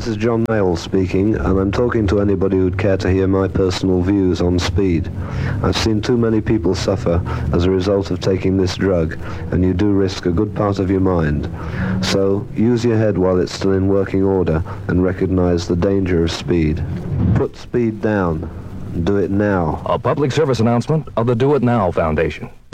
This is John Mayall speaking, and I'm talking to anybody who'd care to hear my personal views on speed. I've seen too many people suffer as a result of taking this drug, and you do risk a good part of your mind. So use your head while it's still in working order and recognize the danger of speed. Put speed down. Do it now. A public service announcement of the Do It Now Foundation.